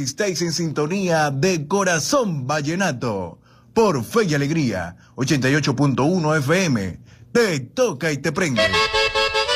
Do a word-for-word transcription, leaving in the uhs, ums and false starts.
Estáis en sintonía de Corazón Vallenato por Fe y Alegría, ochenta y ocho punto uno F M. Te toca y te prende.